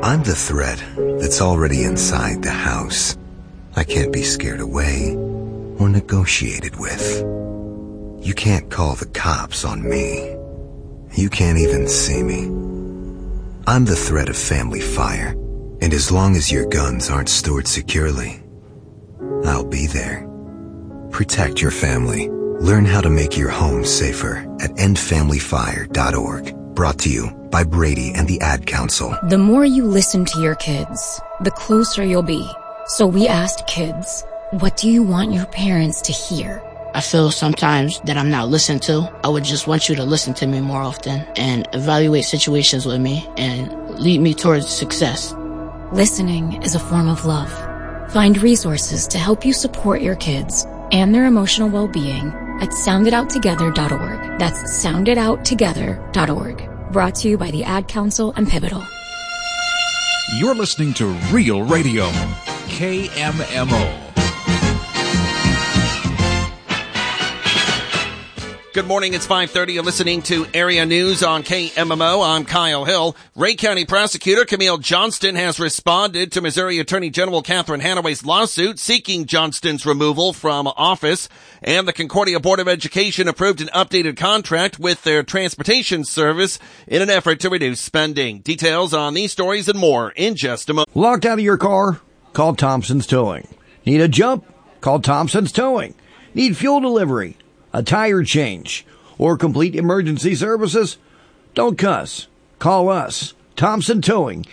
I'm the threat that's already inside the house. I can't be scared away or negotiated with. You can't call the cops on me. You can't even see me. I'm the threat of family fire, and as long as your guns aren't stored securely, I'll be there. Protect your family. Learn how to make your home safer at endfamilyfire.org. Brought to you by Brady and the Ad Council. The more you listen to your kids, the closer you'll be. So we asked kids, what do you want your parents to hear? I feel sometimes that I'm not listened to. I would just want you to listen to me more often and evaluate situations with me and lead me towards success. Listening is a form of love. Find resources to help you support your kids and their emotional well-being at sounditouttogether.org. That's sounditouttogether.org. Brought to you by the Ad Council and Pivotal. You're listening to Real Radio, KMMO. Good morning, it's 5:30. You're listening to Area News on KMMO. I'm Kyle Hill. Ray County Prosecutor Camille Johnston has responded to Missouri Attorney General Catherine Hanaway's lawsuit seeking Johnston's removal from office. And the Concordia Board of Education approved an updated contract with their transportation service in an effort to reduce spending. Details on these stories and more in just a moment. Locked out of your car? Call Thompson's Towing. Need a jump? Call Thompson's Towing. Need fuel delivery, a tire change, or complete emergency services? Don't cuss. Call us. Thompson Towing,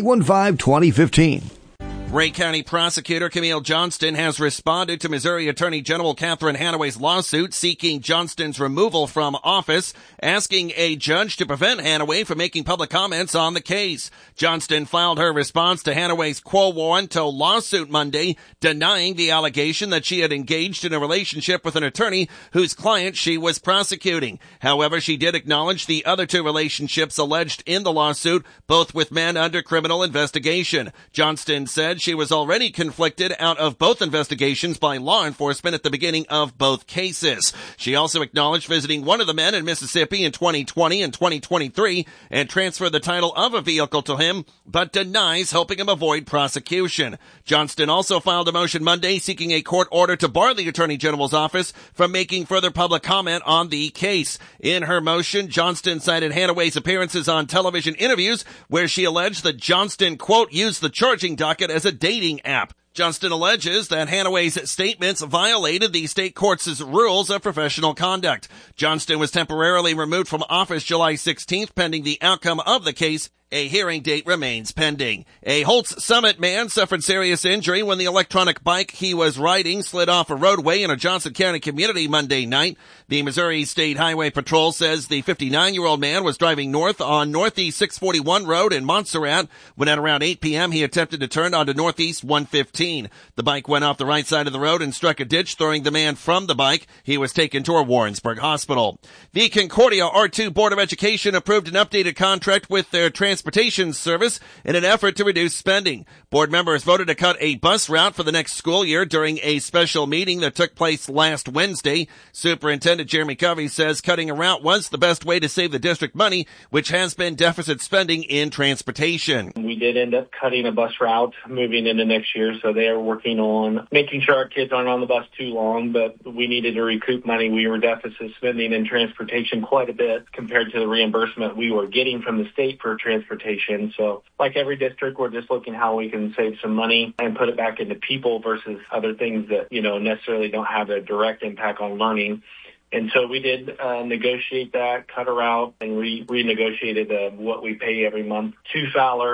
815-2015. Ray County Prosecutor Camille Johnston has responded to Missouri Attorney General Catherine Hanaway's lawsuit seeking Johnston's removal from office, asking a judge to prevent Hanaway from making public comments on the case. Johnston filed her response to Hanaway's quo warranto lawsuit Monday, denying the allegation that she had engaged in a relationship with an attorney whose client she was prosecuting. However, she did acknowledge the other two relationships alleged in the lawsuit, both with men under criminal investigation. Johnston said she was already conflicted out of both investigations by law enforcement at the beginning of both cases. She also acknowledged visiting one of the men in Mississippi in 2020 and 2023 and transferred the title of a vehicle to him, but denies helping him avoid prosecution. Johnston also filed a motion Monday seeking a court order to bar the Attorney General's office from making further public comment on the case. In her motion, Johnston cited Hanaway's appearances on television interviews where she alleged that Johnston, quote, used the charging docket as a dating app. Johnston alleges that Hanaway's statements violated the state court's rules of professional conduct. Johnston was temporarily removed from office July 16th pending the outcome of the case. A hearing date remains pending. A Holtz Summit man suffered serious injury when the electronic bike he was riding slid off a roadway in a Johnson County community Monday night. The Missouri State Highway Patrol says the 59-year-old man was driving north on Northeast 641 Road in Montserrat when at around 8 p.m. he attempted to turn onto Northeast 115. The bike went off the right side of the road and struck a ditch, throwing the man from the bike. He was taken to a Warrensburg hospital. The Concordia R2 Board of Education approved an updated contract with their transportation service in an effort to reduce spending. Board members voted to cut a bus route for the next school year during a special meeting that took place last Wednesday. Superintendent Jeremy Covey says cutting a route was the best way to save the district money, which has been deficit spending in transportation. We did end up cutting a bus route moving into next year, so they are working on making sure our kids aren't on the bus too long, but we needed to recoup money. We were deficit spending in transportation quite a bit compared to the reimbursement we were getting from the state for transportation. So like every district, we're just looking how we can save some money and put it back into people versus other things that, necessarily don't have a direct impact on learning. And so we did negotiate that, cut her out, and renegotiated what we pay every month to Fowler.